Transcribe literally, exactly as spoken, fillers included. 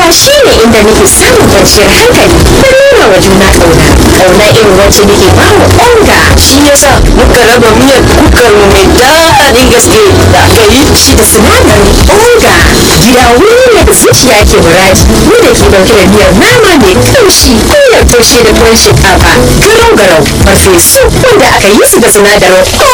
shi ne inda nake samun kwanciyar hankali da nuna wa juna ƙauna ƙauna irin wacce nake ba wa onga. Shi yasa muka raba miyar kukar mu mai daɗin gaske da aka yi Shi da sinadarin onga. Gida wuri ne da zuciya ke muradi wanda ke ɗauke da miyar nama mai kamshi miyar taushe da tuwon shinkafa garau garau farfesu wanda aka yi su da sinadarin